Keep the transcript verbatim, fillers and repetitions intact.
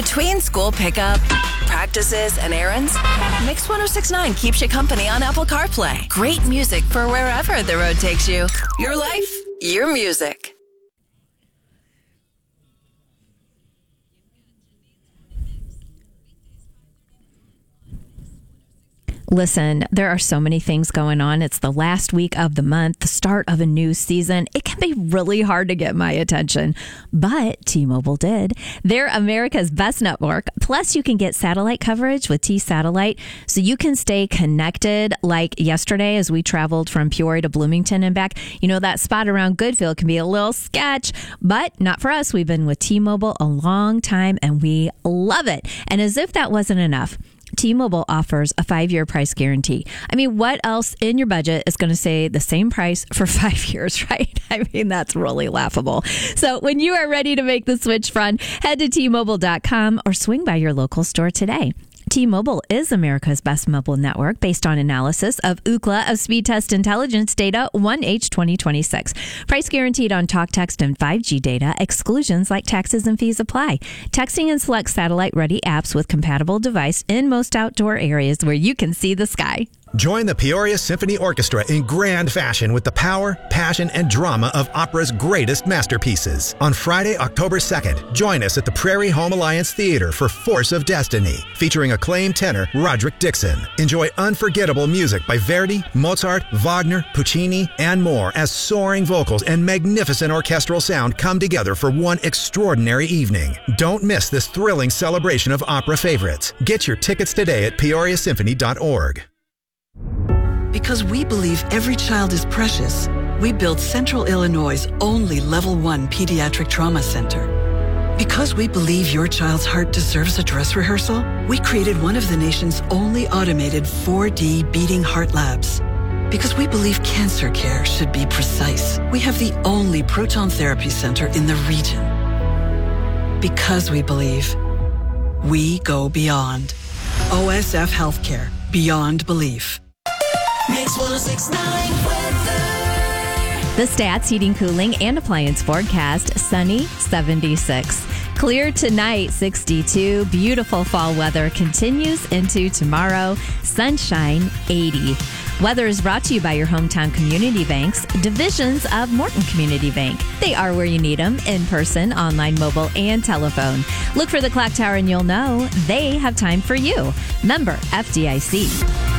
Between school pickup, practices, and errands, Mix ten sixty-nine keeps you company on Apple CarPlay. Great music for wherever the road takes you. Your life, your music. Listen, there are so many things going on. It's the last week of the month, the start of a new season. It can be really hard to get my attention, but T-Mobile did. They're America's best network. Plus, you can get satellite coverage with T-Satellite, so you can stay connected. Like yesterday, as we traveled from Peoria to Bloomington and back, you know, that spot around Goodfield can be a little sketch, but not for us. We've been with T-Mobile a long time, and we love it. And as if that wasn't enough, T-Mobile offers a five-year price guarantee. I mean, what else in your budget is going to say the same price for five years, right? I mean, that's really laughable. So when you are ready to make the switch front, head to T Mobile dot com or swing by your local store today. T-Mobile is America's best mobile network based on analysis of Ookla of Speed Test Intelligence data one H twenty twenty-six. Price guaranteed on talk, text, and five G data. Exclusions like taxes and fees apply. Texting and select satellite-ready apps with compatible device in most outdoor areas where you can see the sky. Join the Peoria Symphony Orchestra in grand fashion with the power, passion, and drama of opera's greatest masterpieces. On Friday, October second, join us at the Prairie Home Alliance Theater for Force of Destiny, featuring acclaimed tenor Roderick Dixon. Enjoy unforgettable music by Verdi, Mozart, Wagner, Puccini, and more as soaring vocals and magnificent orchestral sound come together for one extraordinary evening. Don't miss this thrilling celebration of opera favorites. Get your tickets today at peoria symphony dot org. Because we believe every child is precious, we built Central Illinois' only Level one Pediatric Trauma Center. Because we believe your child's heart deserves a dress rehearsal, we created one of the nation's only automated four D beating heart labs. Because we believe cancer care should be precise, we have the only proton therapy center in the region. Because we believe, we go beyond. O S F Healthcare. Beyond belief. Mix ten sixty-nine weather. The Stats Heating, Cooling, and Appliance forecast, sunny, seventy-six. Clear tonight, sixty-two. Beautiful fall weather continues into tomorrow. Sunshine, eighty. Weather is brought to you by your hometown community banks, divisions of Morton Community Bank. They are where you need them, in person, online, mobile, and telephone. Look for the clock tower and you'll know they have time for you. Member F D I C.